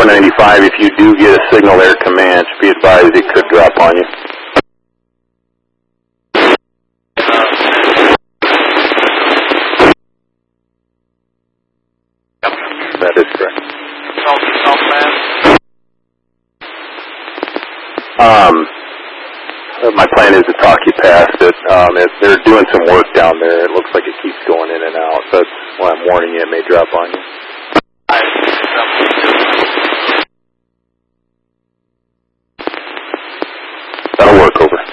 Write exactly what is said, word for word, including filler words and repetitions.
four ninety-five, if you do get a signal air command, be advised it could drop on you. That is correct. South, southbound? Um, my plan is to talk you past it. Um, if they're doing some work down there. It looks like it keeps going in and out. That's why I'm warning you. It may drop on you. That'll work, over.